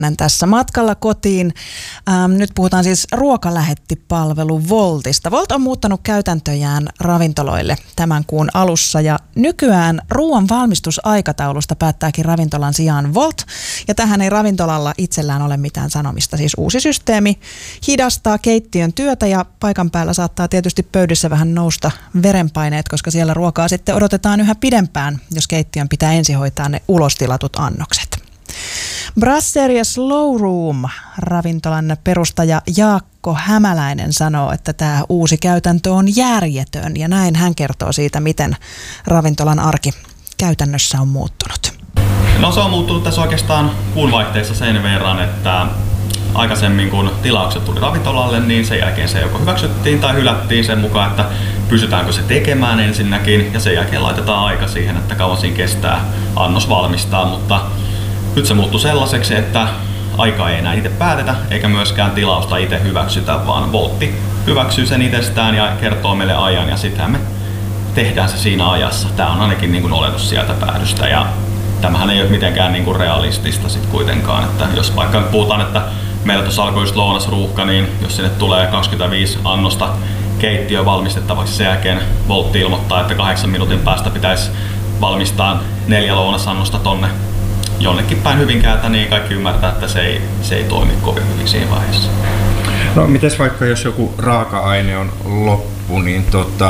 tässä matkalla kotiin. Nyt puhutaan siis ruokalähettipalvelu Woltista. Wolt on muuttanut käytäntöjään ravintoloille tämän kuun alussa ja nykyään ruoan valmistusaikataulusta päättääkin ravintolan sijaan Wolt. Ja tähän ei ravintolalla itsellään ole mitään sanomista. Siis uusi systeemi hidastaa keittiön työtä ja paikan päällä saattaa tietysti pöydissä vähän nousta verenpaineet, koska siellä ruokaa sitten odotetaan yhä pidempään, jos keittiön pitää ensin hoitaa ne ulostilatut annokset. Brasserie Slow Room -ravintolan perustaja Jaakko Hämäläinen sanoo, että tämä uusi käytäntö on järjetön ja näin hän kertoo siitä, miten ravintolan arki käytännössä on muuttunut. No se on muuttunut tässä oikeastaan kuun vaihteessa sen verran, että aikaisemmin kun tilaukset tuli ravintolalle, niin sen jälkeen se joko hyväksyttiin tai hylättiin sen mukaan, että pystytäänkö se tekemään ensinnäkin ja sen jälkeen laitetaan aika siihen, että kauan siinä kestää annos valmistaa, mutta nyt se muuttui sellaiseksi, että aikaa ei enää itse päätetä eikä myöskään tilausta itse hyväksytä, vaan Woltti hyväksyy sen itsestään ja kertoo meille ajan ja sitten me tehdään se siinä ajassa. Tämä on ainakin niin kuin olenut sieltä päädystä ja tämähän ei ole mitenkään niin kuin realistista sit kuitenkaan, että jos vaikka puhutaan, että meillä tuossa alkoi just lounasruuhka, niin jos sinne tulee 25 annosta keittiö valmistettavaksi, sen jälkeen Woltti ilmoittaa, että 8 minuutin päästä pitäisi valmistaa 4 lounasannosta tonne jonnekin päin Hyvinkäältä, niin kaikki ymmärtää, että se ei toimi kovin hyvin siinä vaiheessa. No mites vaikka jos joku raaka-aine on loppu, niin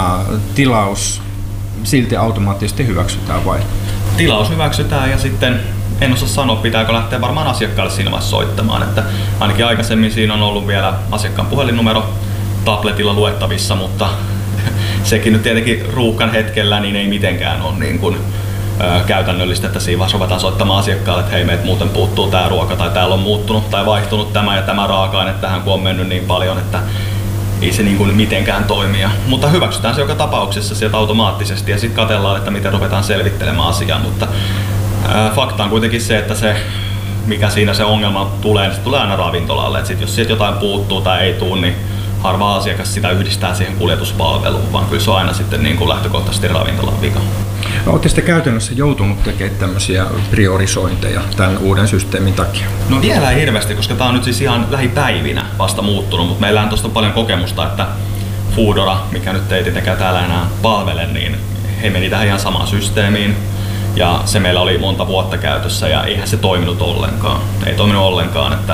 tilaus silti automaattisesti hyväksytään vai? Tilaus hyväksytään ja sitten en osaa sanoa, pitääkö lähteä varmaan asiakkaalle siinä vaiheessa soittamaan. Että ainakin aikaisemmin siinä on ollut vielä asiakkaan puhelinnumero tabletilla luettavissa, mutta sekin nyt tietenkin ruuhkan hetkellä niin ei mitenkään ole niin kuin käytännöllistä, että siinä vaiheessa ruvetaan soittamaan asiakkaalle, että hei, meiltä muuten puuttuu tämä ruoka tai täällä on muuttunut tai vaihtunut tämä ja tämä raaka-aine tähän, kun on mennyt niin paljon, että ei se niin kuin mitenkään toimia. Mutta hyväksytään se joka tapauksessa sieltä automaattisesti ja sitten katsellaan, että miten ruvetaan selvittelemään asiaa, mutta fakta on kuitenkin se, että se mikä siinä se ongelma tulee, niin se tulee aina ravintolalle. Et sit, jos sieltä jotain puuttuu tai ei tule, niin harva asiakas sitä yhdistää siihen kuljetuspalveluun, vaan kyllä se on aina sitten niin kuin lähtökohtaisesti ravintolan vika. No, oletteko te käytännössä joutunut tekemään tämmöisiä priorisointeja tämän uuden systeemin takia? No vielä ei hirveästi, koska tämä on nyt siis ihan lähipäivinä vasta muuttunut, mutta meillä on tuosta paljon kokemusta, että Foodora, mikä nyt ei tietenkään täällä enää palvele, niin he meni tähän ihan samaan systeemiin. Ja se meillä oli monta vuotta käytössä ja eihän se toiminut ollenkaan. Ei toiminut ollenkaan, että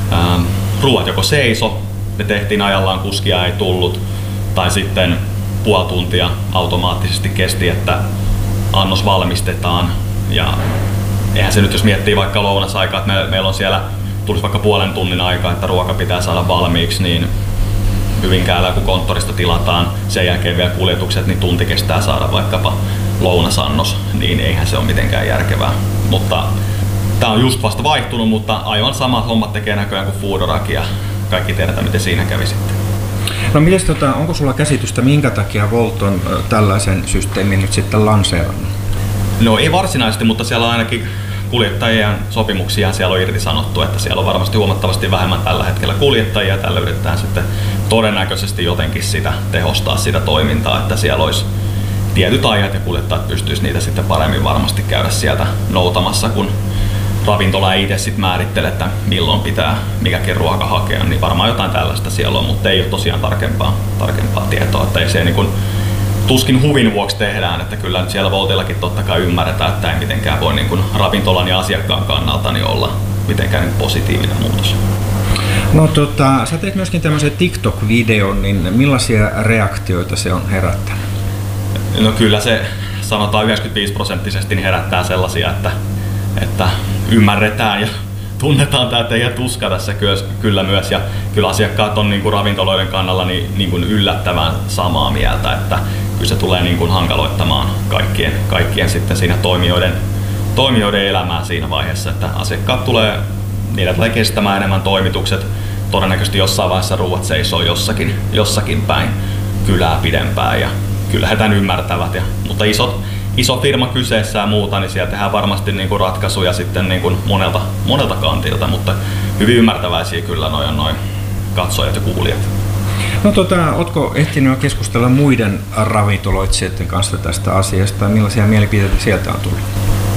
ruoat joko seiso, ne tehtiin ajallaan, kuskia ei tullut, tai sitten puoli tuntia automaattisesti kesti, että annos valmistetaan. Ja eihän se nyt, jos miettii vaikka lounasaikaa, että meillä on siellä, tulisi vaikka puolen tunnin aikaa, että ruoka pitää saada valmiiksi, niin Hyvinkäällä kun konttorista tilataan, sen jälkeen vielä kuljetukset, niin tunti kestää saada vaikkapa lounasannos, niin eihän se ole mitenkään järkevää. Mutta tämä on just vasta vaihtunut, mutta aivan samat hommat tekee näköjään kuin Foodorakin ja kaikki tiedetään, miten siinä kävi sitten. No mites, onko sulla käsitystä, minkä takia Wolt on tällaisen systeemin nyt sitten lanseerannut? No ei varsinaisesti, mutta siellä on ainakin kuljettajien sopimuksia siellä on irtisanottu, että siellä on varmasti huomattavasti vähemmän tällä hetkellä kuljettajia ja tällä yritetään sitten todennäköisesti jotenkin sitä tehostaa sitä toimintaa, että siellä olisi tietyt ajat ja kuljettajat pystyisi niitä sitten paremmin varmasti käydä sieltä noutamassa, kun ravintola ei itse sitten määrittele, että milloin pitää mikäkin ruoka hakea, niin varmaan jotain tällaista siellä on, mutta ei ole tosiaan tarkempaa tietoa, että ei se niin kuin tuskin huvin vuoksi tehdään, että kyllä nyt siellä Woltillakin totta kai ymmärretään, että ei mitenkään voi niin kuin ravintolan ja asiakkaan kannalta niin olla mitenkään niin positiivinen muutos. No sä teet myöskin tämmöisen TikTok-videon, niin millaisia reaktioita se on herättänyt? No kyllä se sanotaan 95% niin herättää sellaisia, että ymmärretään ja tunnetaan tämä teidän tuska tässä kyllä myös. Ja kyllä asiakkaat on niin kuin ravintoloiden kannalla niin kuin yllättävän samaa mieltä, että kyllä se tulee niin kuin hankaloittamaan kaikkien sitten siinä toimijoiden elämää siinä vaiheessa, että asiakkaat tulee kestämään enemmän toimitukset. Todennäköisesti jossain vaiheessa ruuat seisoo jossakin päin kylää pidempään ja kyllä he tämän ymmärtävät. Mutta iso firma kyseessä ja muuta, niin siellä tehdään varmasti niin kuin ratkaisuja sitten niin kuin monelta kantilta, mutta hyvin ymmärtäväisiä kyllä noin katsojat ja kuulijat. No ootko ehtinyt keskustella muiden ravintoloitsijoiden kanssa tästä asiasta? Millaisia mielipiteitä sieltä on tullut?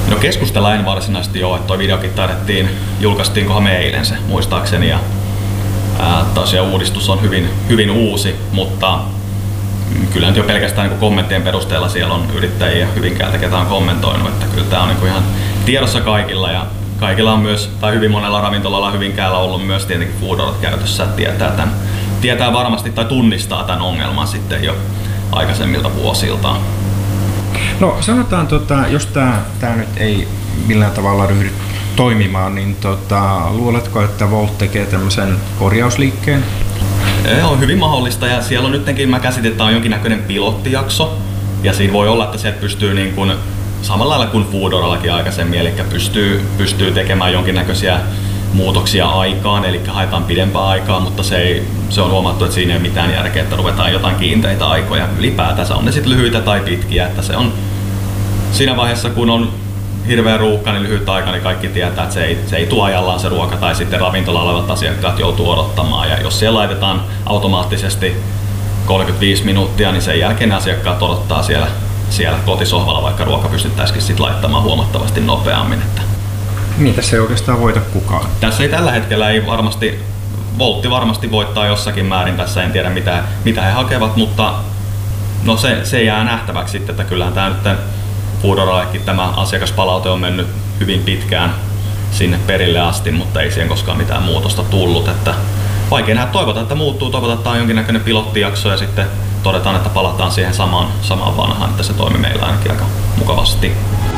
No keskustella en varsinaisesti ole, että toi videokin julkaistiinkohan me eilen se muistaakseni. Ja tosiaan uudistus on hyvin uusi, mutta kyllä nyt jo pelkästään niin kommenttien perusteella siellä on yrittäjiä Hyvinkäältä, ketä on kommentoinut, että kyllä tämä on niin ihan tiedossa kaikilla ja kaikilla on myös, tai hyvin monella ravintolalla Hyvinkäällä on ollut myös tietenkin Foodorat käytössä, että tietää varmasti tai tunnistaa tämän ongelman sitten jo aikaisemmilta vuosilta. No sanotaan, jos tämä nyt ei millään tavalla ryhdy toimimaan, niin luuletko, että Wolt tekee tämmöisen korjausliikkeen? On hyvin mahdollista ja siellä on nytkin, mä käsitin, että on jonkinnäköinen pilottijakso ja siinä voi olla, että sieltä pystyy niin kuin, samalla lailla kuin Foodorallakin aikaisemmin, eli pystyy tekemään jonkinnäköisiä muutoksia aikaan, eli haetaan pidempää aikaa, mutta se on huomattu, että siinä ei ole mitään järkeä, että ruvetaan jotain kiinteitä aikoja ylipäätänsä, on ne sitten lyhyitä tai pitkiä, että se on siinä vaiheessa, kun on hirveä ruuhka, niin lyhyt aika, niin kaikki tietää, että se ei tule ajallaan se ruoka tai sitten ravintolalla olevat asiakkaat joutuu odottamaan. Ja jos siellä laitetaan automaattisesti 35 minuuttia, niin sen jälkeen ne asiakkaat odottaa siellä kotisohvalla, vaikka ruoka pystyttäisikin sitten laittamaan huomattavasti nopeammin. Niin, tässä ei oikeastaan voita kukaan. Tässä ei tällä hetkellä Woltti varmasti voittaa jossakin määrin, tässä en tiedä mitä he hakevat, mutta no se jää nähtäväksi sitten, että kyllähän tämä nyt Foodorallekin tämä asiakaspalaute on mennyt hyvin pitkään sinne perille asti, mutta ei siihen koskaan mitään muutosta tullut. Että vaikea nähdä, toivotaan, että muuttuu, toivotaan, että tämä on jonkinnäköinen pilottijakso ja sitten todetaan, että palataan siihen samaan vanhaan, että se toimii meillä ainakin aika mukavasti.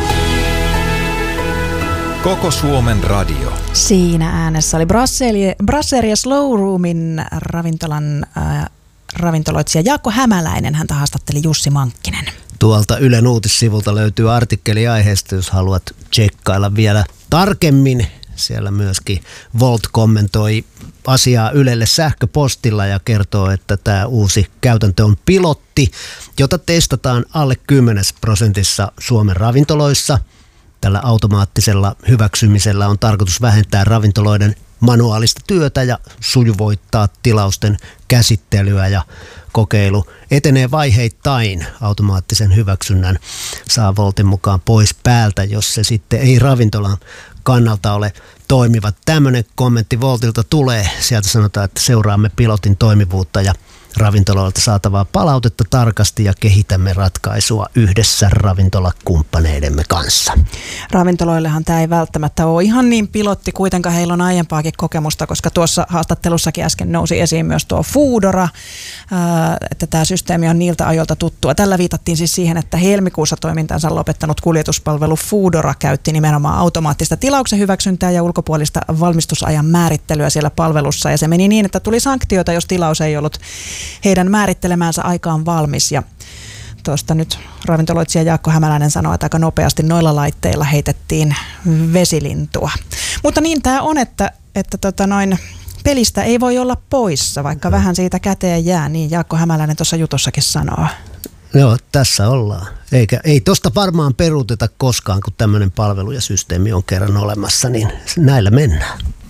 Koko Suomen radio. Siinä äänessä oli Brasserie Slow Roomin ravintoloitsija Jaakko Hämäläinen. Häntä haastatteli Jussi Mankkinen. Tuolta Ylen uutissivulta löytyy artikkeli aiheesta, jos haluat tsekkailla vielä tarkemmin. Siellä myöskin Wolt kommentoi asiaa Ylelle sähköpostilla ja kertoo, että tämä uusi käytäntö on pilotti, jota testataan alle 10% Suomen ravintoloissa. Tällä automaattisella hyväksymisellä on tarkoitus vähentää ravintoloiden manuaalista työtä ja sujuvoittaa tilausten käsittelyä, ja kokeilu etenee vaiheittain. Automaattisen hyväksynnän saa Woltin mukaan pois päältä, jos se sitten ei ravintolan kannalta ole toimiva. Tämmöinen kommentti Woltilta tulee. Sieltä sanotaan, että seuraamme pilotin toimivuutta ja ravintoloilta saatavaa palautetta tarkasti ja kehitämme ratkaisua yhdessä ravintolakumppaneidemme kanssa. Ravintoloillehan tämä ei välttämättä ole ihan niin pilotti, kuitenkaan heillä on aiempaakin kokemusta, koska tuossa haastattelussakin äsken nousi esiin myös tuo Foodora, että tämä systeemi on niiltä ajoilta tuttua. Tällä viitattiin siis siihen, että helmikuussa toimintansa lopettanut kuljetuspalvelu Foodora käytti nimenomaan automaattista tilauksen hyväksyntää ja ulkopuolista valmistusajan määrittelyä siellä palvelussa, ja se meni niin, että tuli sanktioita, jos tilaus ei ollut heidän määrittelemäänsä aikaan valmis. Ja tuosta nyt ravintoloitsija Jaakko Hämäläinen sanoi, että aika nopeasti noilla laitteilla heitettiin vesilintua. Mutta niin tämä on, että pelistä ei voi olla poissa, vaikka vähän siitä käteen jää, niin Jaakko Hämäläinen tuossa jutossakin sanoo. Joo, tässä ollaan. Ei tosta varmaan peruuteta koskaan, kun tämmöinen palvelu ja systeemi on kerran olemassa, niin näillä mennään.